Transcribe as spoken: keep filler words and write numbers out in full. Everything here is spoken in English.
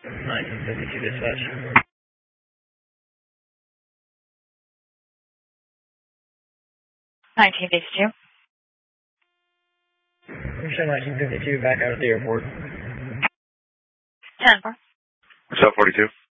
nineteen fifty-two dispatch. nineteen fifty-two. Show nineteen fifty-two back out at the airport. ten four. South forty-two.